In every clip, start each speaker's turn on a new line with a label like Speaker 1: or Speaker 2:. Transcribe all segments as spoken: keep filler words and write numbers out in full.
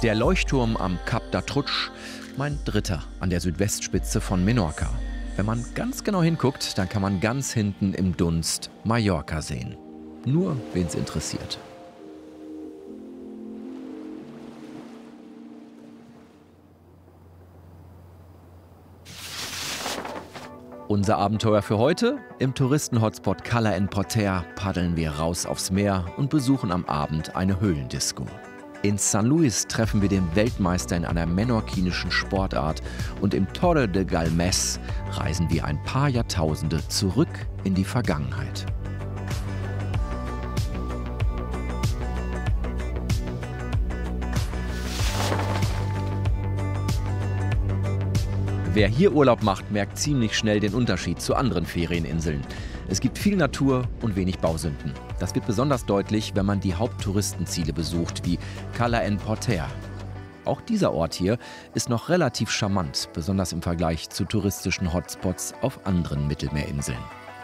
Speaker 1: Der Leuchtturm am Cap d'Atrutsch, mein dritter an der Südwestspitze von Menorca. Wenn man ganz genau hinguckt, dann kann man ganz hinten im Dunst Mallorca sehen. Nur, wen es interessiert. Unser Abenteuer für heute? Im Touristen-Hotspot Cala en Porter paddeln wir raus aufs Meer und besuchen am Abend eine Höhlendisco. In San Luis treffen wir den Weltmeister in einer menorquinischen Sportart und im Torre de Galmes reisen wir ein paar Jahrtausende zurück in die Vergangenheit. Wer hier Urlaub macht, merkt ziemlich schnell den Unterschied zu anderen Ferieninseln. Es gibt viel Natur und wenig Bausünden. Das wird besonders deutlich, wenn man die Haupttouristenziele besucht, wie Cala en Porter. Auch dieser Ort hier ist noch relativ charmant, besonders im Vergleich zu touristischen Hotspots auf anderen Mittelmeerinseln.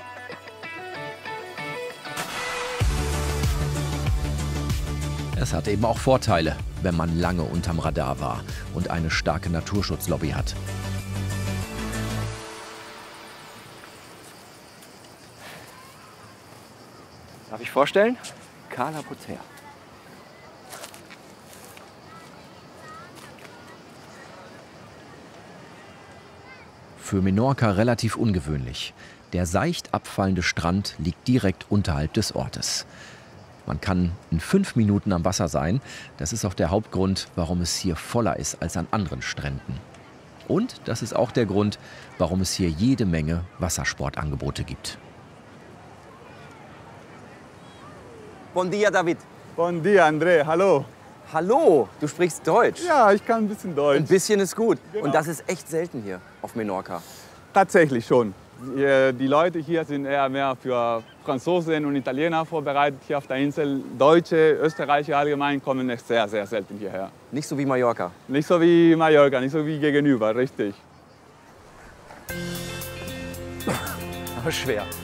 Speaker 1: Es hat eben auch Vorteile, wenn man lange unterm Radar war und eine starke Naturschutzlobby hat.
Speaker 2: Darf ich vorstellen? Cala Porter.
Speaker 1: Für Menorca relativ ungewöhnlich. Der seicht abfallende Strand liegt direkt unterhalb des Ortes. Man kann in fünf Minuten am Wasser sein. Das ist auch der Hauptgrund, warum es hier voller ist als an anderen Stränden. Und das ist auch der Grund, warum es hier jede Menge Wassersportangebote gibt.
Speaker 2: Bon dia, David.
Speaker 3: Bon dia, André. Hallo.
Speaker 2: Hallo, du sprichst Deutsch.
Speaker 3: Ja, ich kann ein bisschen Deutsch.
Speaker 2: Ein bisschen ist gut.
Speaker 3: Genau.
Speaker 2: Und das ist echt selten hier auf Menorca.
Speaker 3: Tatsächlich schon. Die Leute hier sind eher mehr für Franzosen und Italiener vorbereitet hier auf der Insel. Deutsche, Österreicher allgemein kommen echt sehr, sehr selten hierher.
Speaker 2: Nicht so wie Mallorca.
Speaker 3: Nicht so wie Mallorca, nicht so wie gegenüber, richtig.
Speaker 2: Aber schwer.